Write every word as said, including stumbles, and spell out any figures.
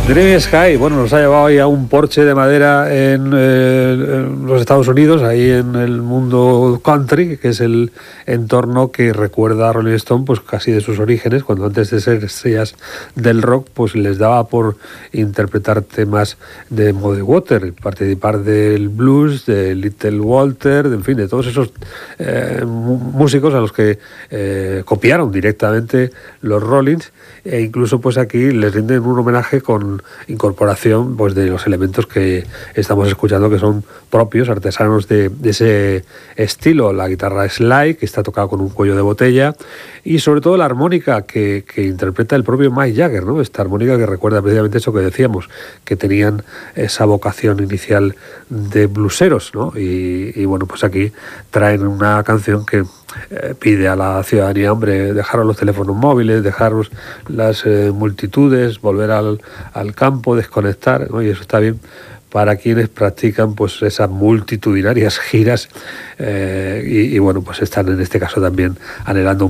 Dreamy Sky, bueno, nos ha llevado ahí a un porche de madera en, eh, en los Estados Unidos, ahí en el mundo country, que es el entorno que recuerda a Rolling Stone, pues casi de sus orígenes, cuando antes de ser estrellas del rock, pues les daba por interpretar temas de Muddy Waters, participar del blues, de Little Walter, de, en fin, de todos esos eh, músicos a los que eh, copiaron directamente los Rollins, e incluso pues aquí les rinden un homenaje con incorporación pues de los elementos que estamos escuchando, que son propios, artesanos de, de ese estilo. La guitarra slide, que está tocada con un cuello de botella, y sobre todo la armónica que, que interpreta el propio Mick Jagger, ¿no? Esta armónica que recuerda precisamente eso que decíamos, que tenían esa vocación inicial de blueseros, ¿no? Y, y bueno, pues aquí traen una canción que eh, pide a la ciudadanía, hombre, dejaros los teléfonos móviles, dejaros las eh, multitudes, volver al, al campo, desconectar, ¿no? Y eso está bien para quienes practican pues esas multitudinarias giras eh, y, y bueno, pues están en este caso también anhelando